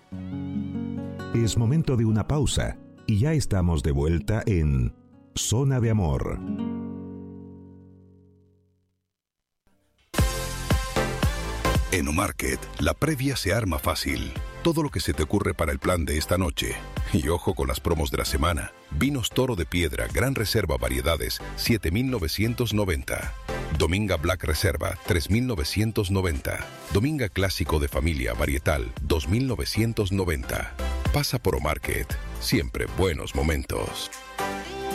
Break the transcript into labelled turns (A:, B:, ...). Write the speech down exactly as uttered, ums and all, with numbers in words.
A: Es momento de una pausa y ya estamos de vuelta en Zona de Amor.
B: En Omarket, la previa se arma fácil. Todo lo que se te ocurre para el plan de esta noche. Y ojo con las promos de la semana. Vinos Toro de Piedra, Gran Reserva Variedades, siete mil novecientos noventa. Dominga Black Reserva, tres mil novecientos noventa. Dominga Clásico de Familia Varietal, dos mil novecientos noventa. Pasa por Omarket. Siempre buenos momentos.